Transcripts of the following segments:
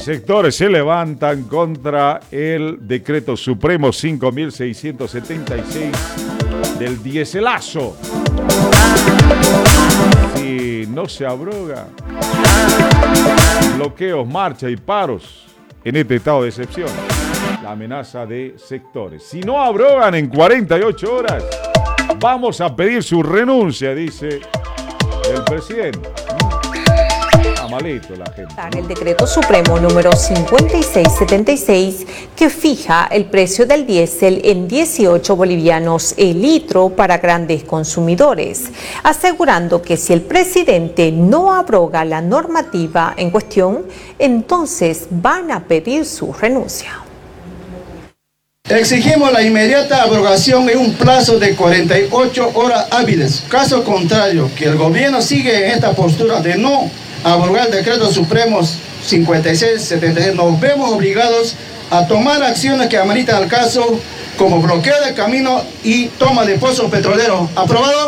Sectores se levantan contra el decreto supremo 5.676 del diéselazo. Si no se abroga, bloqueos, marchas y paros en este estado de excepción. La amenaza de sectores. Si no abrogan en 48 horas, vamos a pedir su renuncia, dice el presidente. Malito la gente. El decreto supremo número 5676 que fija el precio del diésel en 18 bolivianos el litro para grandes consumidores, asegurando que si el presidente no abroga la normativa en cuestión, entonces van a pedir su renuncia. Exigimos la inmediata abrogación en un plazo de 48 horas hábiles. Caso contrario, que el gobierno sigue en esta postura de no abrogar el decreto supremo 5676, nos vemos obligados a tomar acciones que ameritan al caso, como bloqueo de camino y toma de pozos petroleros. ¿Aprobado?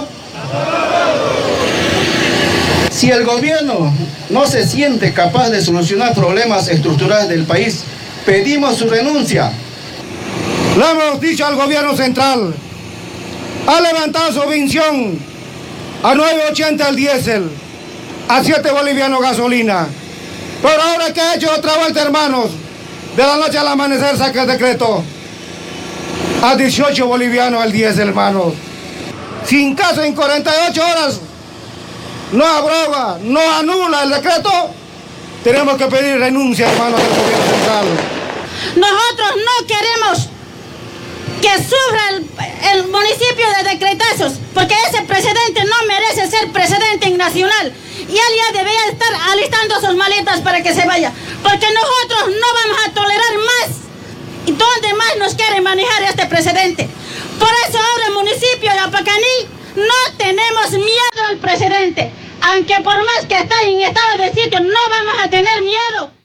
Si el gobierno no se siente capaz de solucionar problemas estructurales del país, pedimos su renuncia. Le hemos dicho al gobierno central, ha levantado su subvención a 9.80 el diésel, a 7 bolivianos gasolina. Pero ahora que ha hecho otra vuelta, hermanos, de la noche al amanecer saca el decreto a 18 bolivianos el diésel, hermanos. Sin caso, en 48 horas no abroga, no anula el decreto, tenemos que pedir renuncia, hermanos, del gobierno central. Nosotros no queremos que sufra el municipio de decretazos, porque ese presidente no merece ser presidente nacional y él ya debería estar alistando sus maletas para que se vaya, porque nosotros no vamos a tolerar más y donde más nos quiere manejar este presidente. Por eso ahora el municipio de Apacaní no tenemos miedo al presidente, aunque por más que está en estado de sitio no vamos a tener miedo.